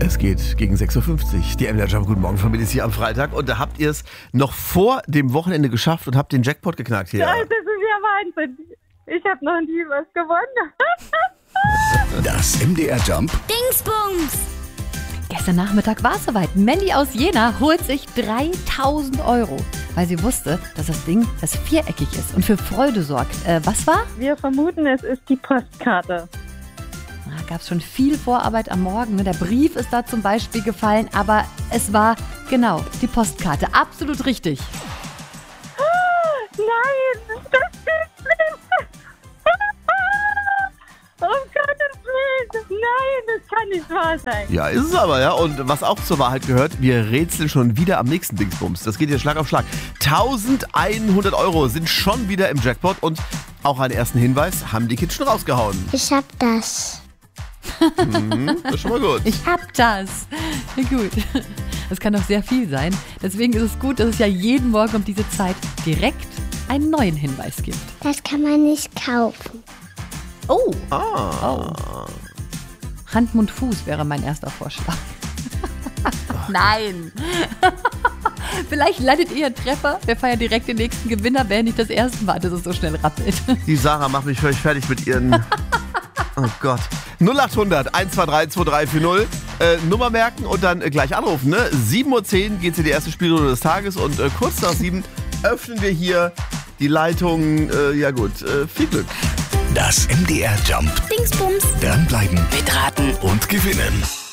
Es geht gegen 6.50 Uhr. Die MDR Jump, guten Morgen, Familie, ist hier am Freitag. Und da habt ihr es noch vor dem Wochenende geschafft und habt den Jackpot geknackt hier. Ja, das ist ja Wahnsinn. Ich habe noch nie was gewonnen. Das MDR Jump Dingsbums! Gestern Nachmittag war es soweit. Mandy aus Jena holt sich 3.000 €, weil sie wusste, dass das Ding viereckig ist und für Freude sorgt. Was war? Wir vermuten, es ist die Postkarte. Da gab es schon viel Vorarbeit am Morgen. Der Brief ist da zum Beispiel gefallen, aber es war genau die Postkarte. Absolut richtig. Nein, das ist nicht. Um Gottes Willen. Nein, das kann nicht wahr sein. Ja, ist es aber, ja. Und was auch zur Wahrheit gehört, wir rätseln schon wieder am nächsten Dingsbums. Das geht hier Schlag auf Schlag. 1.100 € sind schon wieder im Jackpot und auch einen ersten Hinweis haben die Kids schon rausgehauen. Ich hab das. Das ist schon mal gut. Ich hab das. Ja, gut. Das kann doch sehr viel sein. Deswegen ist es gut, dass es ja jeden Morgen um diese Zeit direkt einen neuen Hinweis gibt. Das kann man nicht kaufen. Oh. Ah. Hand, Mund, Fuß wäre mein erster Vorschlag. Nein. Vielleicht landet ihr einen Treffer. Wir feiern direkt den nächsten Gewinner. Wäre nicht das erste Mal, dass es so schnell rappelt. Die Sarah macht mich völlig fertig mit ihren... Oh Gott. 0800 123 2340. Nummer merken und dann gleich anrufen. Ne? 7.10 Uhr geht in die erste Spielrunde des Tages und kurz nach 7 öffnen wir hier die Leitung. Ja gut, viel Glück. Das MDR Jump. Dingsbums! Dranbleiben, mitraten und gewinnen.